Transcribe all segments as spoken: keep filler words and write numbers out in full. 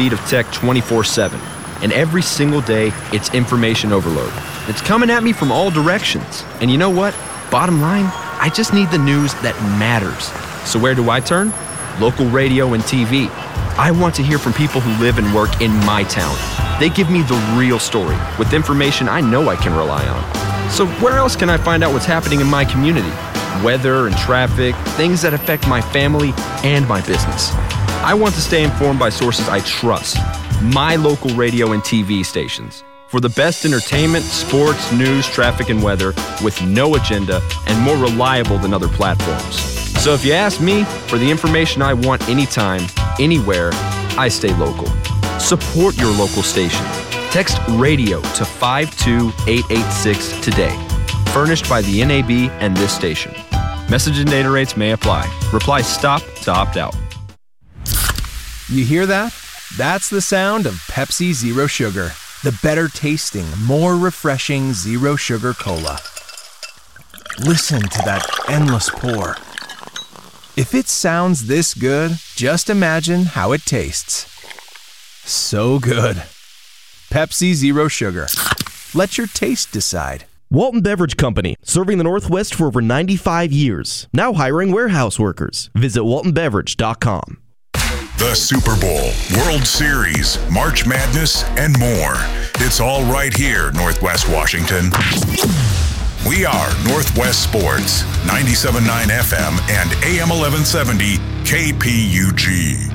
speed of tech twenty-four seven. And every single day, it's information overload. It's coming at me from all directions. And you know what? Bottom line, I just need the news that matters. So where do I turn? Local radio and T V. I want to hear from people who live and work in my town. They give me the real story with information I know I can rely on. So where else can I find out what's happening in my community? Weather and traffic, things that affect my family and my business. I want to stay informed by sources I trust. My local radio and T V stations. For the best entertainment, sports, news, traffic, and weather with no agenda and more reliable than other platforms. So if you ask me for the information I want anytime, anywhere, I stay local. Support your local station. Text radio to five two eight eight six today. Furnished by the N A B and this station. Message and data rates may apply. Reply STOP to opt out. You hear that? That's the sound of Pepsi Zero Sugar. The better tasting, more refreshing Zero Sugar Cola. Listen to that endless pour. If it sounds this good, just imagine how it tastes. So good. Pepsi Zero Sugar. Let your taste decide. Walton Beverage Company, serving the Northwest for over ninety-five years. Now hiring warehouse workers. Visit walton beverage dot com. The Super Bowl, World Series, March Madness, and more. It's all right here, Northwest Washington. We are Northwest Sports, ninety-seven point nine F M and A M eleven seventy K P U G.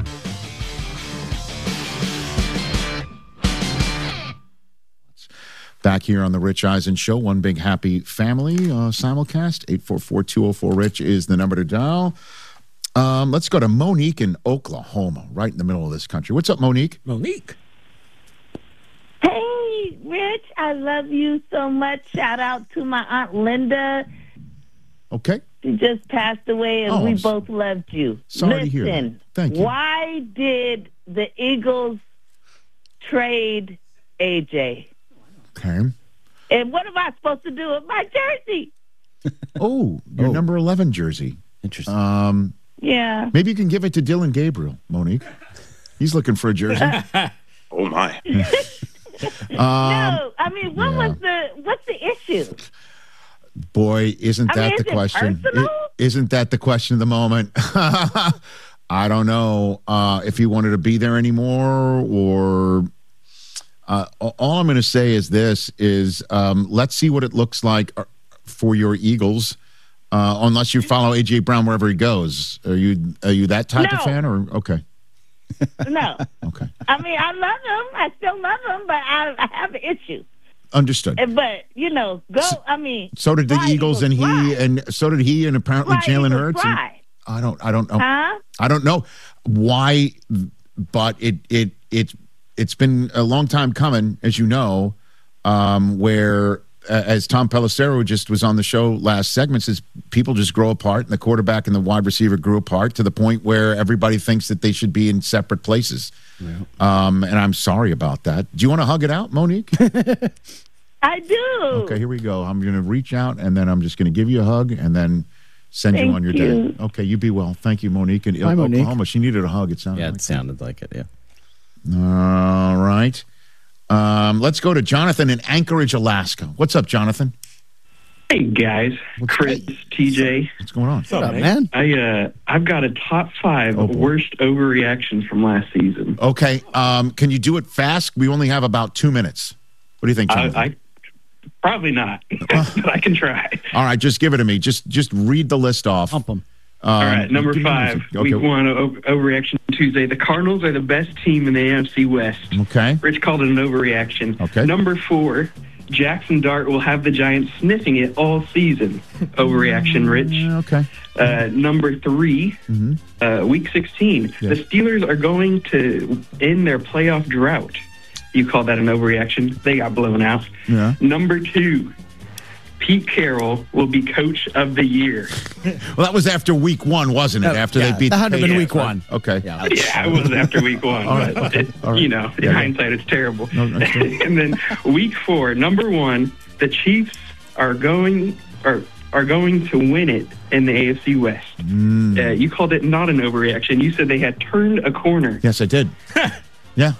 Back here on the Rich Eisen Show, one big happy family uh, simulcast. eight four four, two oh four, RICH is the number to dial. Um, let's go to Monique in Oklahoma, right in the middle of this country. What's up, Monique? Monique. Hey, Rich, I love you so much. Shout out to my Aunt Linda. Okay. She just passed away, and Oh, we I'm both loved you. sorry Listen, to hear that. Thank you. Why did the Eagles trade A J? Okay. And what am I supposed to do with my jersey? Oh, your Oh. number eleven jersey. Interesting. Um, Yeah. maybe you can give it to Dylan Gabriel, Monique. He's looking for a jersey. Oh, my. Um, no, I mean, what yeah. was the what's the issue? Boy, isn't I that mean, the is it question? personal? I- isn't that the question of the moment? I don't know uh, if he wanted to be there anymore, or uh, all I'm going to say is this: is um, let's see what it looks like for your Eagles. Uh, unless you follow A J Brown wherever he goes, are you are you that type No. of fan, or okay? No. Okay, I mean, I love him. I still love him, but I, I have issues. understood. But, you know, go, I mean. So did the fly, Eagles, and he, fly. and so did he, and apparently Fly, Jalen Eagles, Hurts. and- fly. I don't, I don't know. Huh? I don't know why, but it it it it's been a long time coming, as you know, um, where uh, as Tom Pelissero just was on the show last segment, says people just grow apart, and the quarterback and the wide receiver grew apart to the point where everybody thinks that they should be in separate places. Yeah. Um, and I'm sorry about that. Do you want to hug it out, Monique? I do. Okay, here we go. I'm going to reach out, and then I'm just going to give you a hug, and then send you Thank on your you. day. Okay, you be well. Thank you, Monique. In Bye, Monique. Oklahoma, she needed a hug. It sounded Yeah, like it sounded like it, yeah. All right. Um, let's go to Jonathan in Anchorage, Alaska. What's up, Jonathan? Hey guys, What's- Chris, T J. What's going on? What's up, man? I uh, I've got a top five Oh, boy. worst overreactions from last season. Okay. Um, can you do it fast? We only have about two minutes. What do you think, Jonathan? I, I probably not, but I can try. All right, just give it to me. Just just read the list off. Pump them. Um, All right, number give me five, music. Okay. week one o- overreaction Tuesday. The Cardinals are the best team in the N F C West. Okay. Rich called it an overreaction. Okay. Number four, Jackson Dart will have the Giants sniffing it all season. Overreaction, Rich. Yeah, okay. Uh, number three, Mhm. uh, week sixteen, Yeah. the Steelers are going to end their playoff drought. You call that an overreaction? They got blown out. Yeah. Number two, Pete Carroll will be coach of the year. Well, that was after week one, wasn't it? No, after yeah, they beat that the had to have been Patriots, week right? one. Okay. Yeah. Yeah, it was after week one. All right, okay, all right. You know, in Yeah, yeah. hindsight, it's terrible. No, that's good. And then week four, number one, the Chiefs are going are are going to win it in the A F C West. Mm. Uh, you called it not an overreaction. You said they had turned a corner. Yes, I did.